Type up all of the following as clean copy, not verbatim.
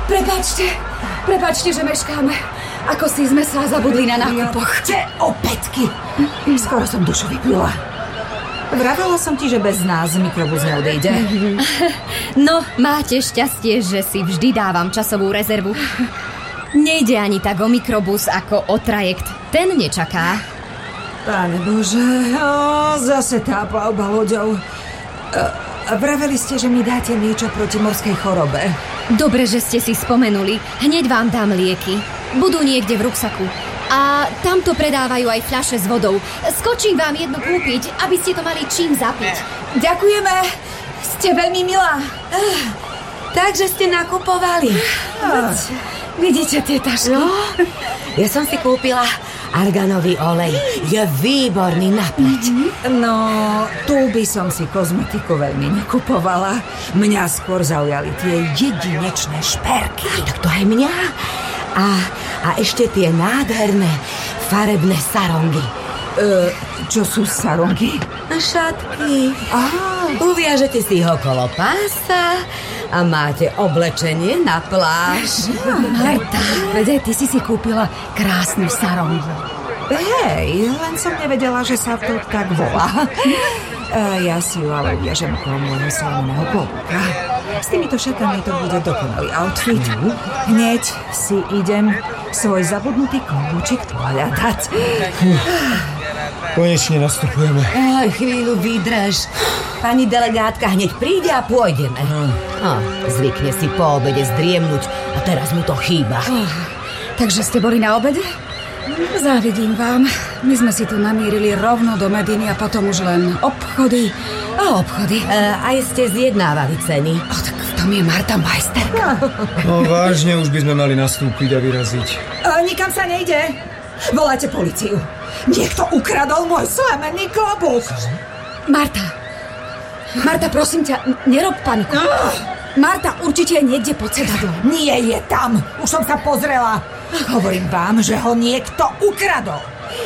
Prepáčte, že meškáme. Ako si sme sa zabudli na nákupoch. Te opätky! Skoro som dušu vyplula. Vravela som ti, že bez nás mikrobus neodejde. No, máte šťastie, že si vždy dávam časovú rezervu. Nejde ani tak o mikrobus, ako o trajekt. Ten nečaká. Páne Bože, zase tá plavba loďou. Vraveli ste, že mi dáte niečo proti morskej chorobe. Dobre, že ste si spomenuli. Hneď vám dám lieky. Budú niekde v ruksaku. A tamto predávajú aj fľaše s vodou. Skočím vám jednu kúpiť, aby ste to mali čím zapiť. Ďakujeme. Ste veľmi milá. Takže ste nakupovali. Vidíte tie tašky? No, ja som si kúpila arganový olej. Je výborný na pleť. No, tu by som si kozmetiku veľmi nekupovala. Mňa skôr zaujali tie jedinečné šperky. Tak to aj mňa. A ešte tie nádherné farebné sarongy. Čo sú sarongy? Šatky. Uviažete si ich okolo pása a máte oblečenie na pláž. Marta, veď ty si kúpila krásnu sarongu. Hej, len som nevedela, že sa to tak volá. Ja si ju ale uviažem okolo môjho slameného klobúka. S týmito šatami to bude dokonalý outfit. Hneď si idem svoj zabudnutý klobúčik pohľadať. Konečne nastupujeme. Chvíľu vydrž. Pani delegátka hneď príde a pôjdeme. Zvykne si po obede zdriemnúť a teraz mu to chýba. Takže ste boli na obede? Závidím vám. My sme si tu namierili rovno do Mediny a potom už len obchody a obchody. Aj ste zjednávali ceny. Tak v tom je Marta majsterka. No vážne, už by sme mali nastúpiť a vyraziť. Nikam sa nejde. Volajte políciu. Niekto ukradol môj slamený klobúk. Marta, prosím ťa, nerob paniku. Marta určite je niekde pod sedadlom. Nie je tam. Už som sa pozrela. Hovorím vám, že ho niekto ukradol.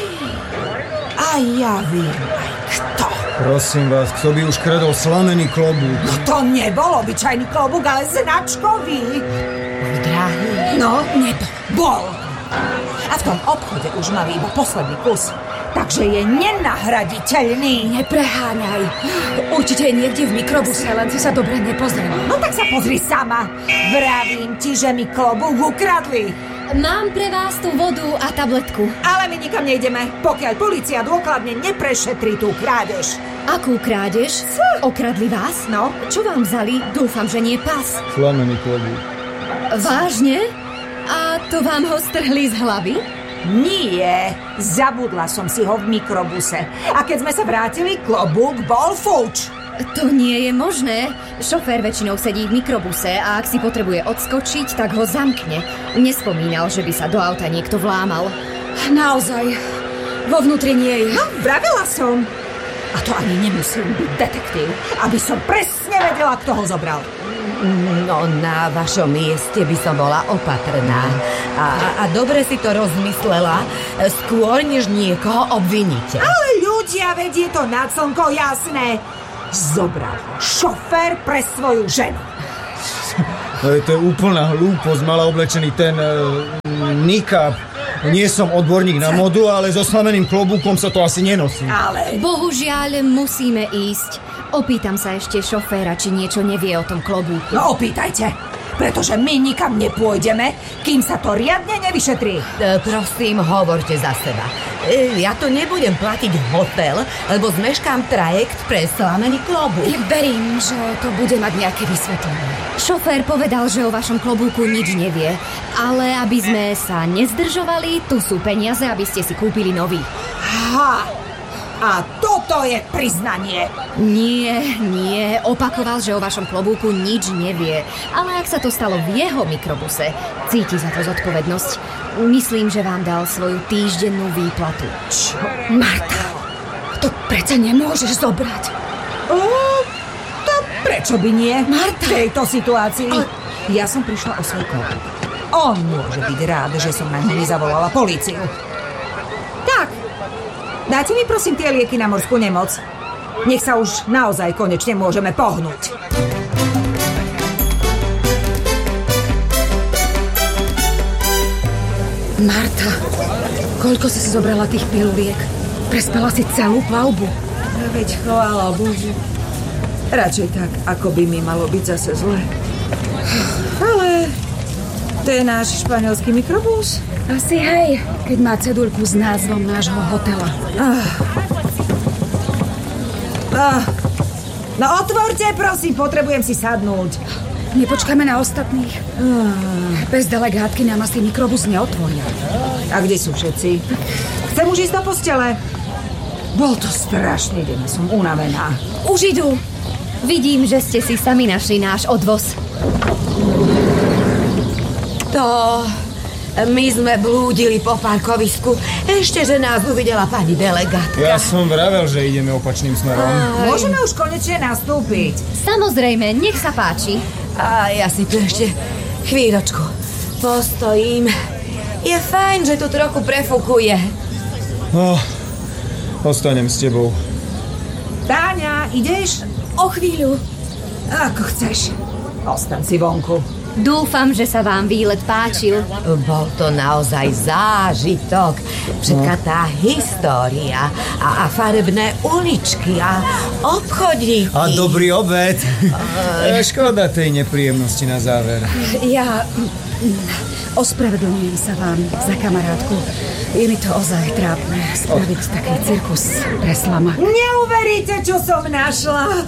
A ja viem aj kto. Prosím vás, kto by už kradol slamený klobúk? No to nebol obyčajný klobúk, ale značkový. Drahý. No, bol. A v tom obchode už mali iba posledný kus. Takže je nenahraditeľný. Nepreháňaj. Určite je niekde v mikrobuse, len si sa dobre nepozrela. No tak sa pozri sama. Vravím ti, že mi klobúk ukradli. Mám pre vás tú vodu a tabletku. Ale my nikam nejdeme, pokiaľ polícia dôkladne neprešetrí tú krádež. Akú krádež? Okradli vás? No. Čo vám vzali? Dúfam, že nie pas. Slamený klobúk. Vážne? A to vám ho strhli z hlavy? Nie, zabudla som si ho v mikrobuse. A keď sme sa vrátili, klobúk bol fuč. To nie je možné. Šofér väčšinou sedí v mikrobuse a ak si potrebuje odskočiť, tak ho zamkne. Nespomínal, že by sa do auta niekto vlámal. Naozaj, vo vnútri nie je. No, vravela som. A to ani nemusím byť detektív, aby som presne vedela, kto ho zobral. No, na vašom mieste by som bola opatrná. A dobre si to rozmyslela, skôr než niekoho obviníte. Ale ľudia, veď je to na slnko jasné. Zobral šofér pre svoju ženu. To je úplná hlúposť. Mala oblečený ten nikab. Nie som odborník na modu, ale so slameným klobúkom sa to asi nenosí. Ale... Bohužiaľ, musíme ísť. Opýtam sa ešte šoféra, či niečo nevie o tom klobúku. No opýtajte, pretože my nikam nepôjdeme, kým sa to riadne nevyšetrí. Prosím, hovorte za seba. Ja to nebudem platiť hotel, lebo zmeškám trajekt pre slamený klobúk. Verím, že to bude mať nejaké vysvetlenie. Šofér povedal, že o vašom klobúku nič nevie, ale aby sme sa nezdržovali, tu sú peniaze, aby ste si kúpili nový. Aha! A toto je priznanie. Nie, opakoval, že o vašom klobúku nič nevie. Ale ak sa to stalo v jeho mikrobuse, cíti za to zodpovednosť. Myslím, že vám dal svoju týždennú výplatu. Čo? Marta, to predsa nemôžeš zobrať. To prečo by nie? Marta! V tejto situácii. Ja som prišla o svoj klobúk. On môže byť rád, že som na ňu nezavolala políciu. Tak, dáte mi prosím tie lieky na morskú nemoc. Nech sa už naozaj konečne môžeme pohnúť. Marta, koľko si zobrala tých piluliek? Prespala si celú plavbu. Veď chvála Bohu. Radšej tak, ako by mi malo byť zase zle. Ale to je náš španielský mikrobus. Asi hej, keď má ceduľku s názvom nášho hotela. No otvorte, prosím, potrebujem si sadnúť. Nepočkáme na ostatných. Bez delegátky nám asi mikrobus neotvoria. A kde sú všetci? Chcem už ísť do postele. Bol to strašný deň, som unavená. Už idú. Vidím, že ste si sami našli náš odvoz. My sme blúdili po parkovisku. Ešte, že nás uvidela pani delegátka. Ja som vravel, že ideme opačným smerom. Môžeme už konečne nastúpiť. Samozrejme, nech sa páči. A ja si tu ešte chvíľočku postojím. Je fajn, že tu trochu prefúkuje. Ostanem s tebou. Táňa, ideš? O chvíľu. Ako chceš. Ostaň si vonku. Dúfam, že sa vám výlet páčil. Bol to naozaj zážitok. Všetká tá história a farebné uličky a obchodníky. A dobrý obed. Škoda tej nepríjemnosti na záver. Ja ospravedlňujem sa vám za kamarátku. Je mi to ozaj trápne spraviť taký cirkus pre slama. Neuveríte, čo som našla.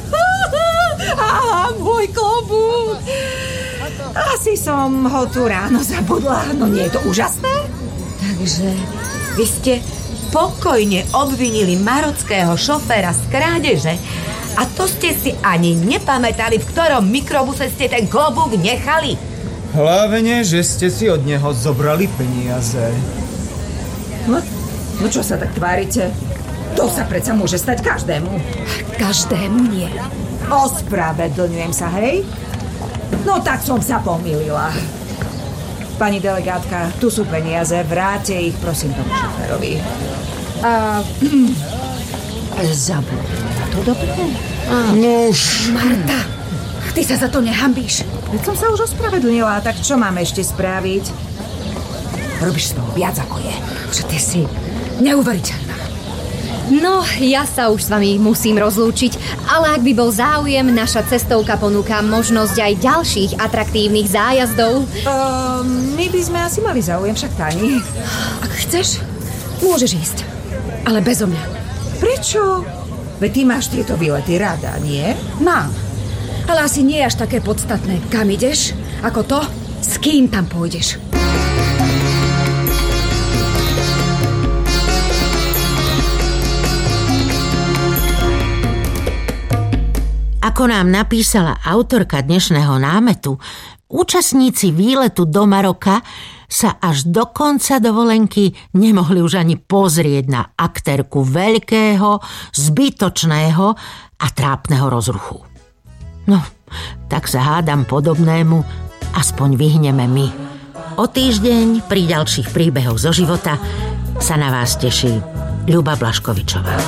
Môj klobúk. Asi som ho tu ráno zabudla. No nie je to úžasné? Takže vy ste pokojne obvinili marockého šoféra z krádeže a to ste si ani nepamätali, v ktorom mikrobuse ste ten klobúk nechali. Hlavne, že ste si od neho zobrali peniaze. No čo sa tak tvárite? To sa predsa môže stať každému. Každému nie. Ospravedlňujem sa, hej? No tak som sa pomýlila. Pani delegátka, tu sú peniaze, vráte ich, prosím, tomu šoférovi. Zabudli na to, dobre? No už... Marta, ty sa za to nehambíš. Veď som sa už ospravedlnila, tak čo mám ešte spraviť? Robíš z toho viac, ako je. Že ty si neuveriteľná. No, ja sa už s vami musím rozlúčiť, ale ak by bol záujem, naša cestovka ponúka možnosť aj ďalších atraktívnych zájazdov. My by sme asi mali záujem, však Táni. Ak chceš, môžeš ísť. Ale bezo mňa. Prečo? Veď ty máš tieto výlety rada, nie? Mám. Ale asi nie je až také podstatné, kam ideš, ako to, s kým tam pôjdeš. Ako nám napísala autorka dnešného námetu, účastníci výletu do Maroka sa až do konca dovolenky nemohli už ani pozrieť na aktérku veľkého, zbytočného a trápneho rozruchu. No, tak sa hádam podobnému aspoň vyhneme my. O týždeň pri ďalších príbehoch zo života sa na vás teší Ľuba Blaškovičová.